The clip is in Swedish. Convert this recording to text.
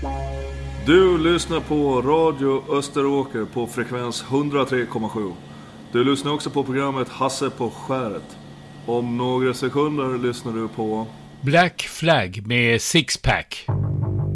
Du lyssnar på Radio Österåker på frekvens 103,7. Du lyssnar också på programmet Hasse på skäret. Om några sekunder lyssnar du på Black Flag med Sixpack.